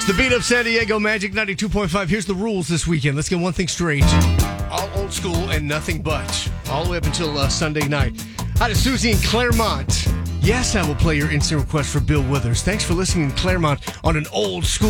The Beat Up San Diego Magic 92.5. Here's the rules this weekend. Let's get one thing straight. All old school and nothing but. All the way up until Sunday night. Hi to Susie in Claremont. Yes, I will play your instant request for Bill Withers. Thanks for listening in Claremont on an old school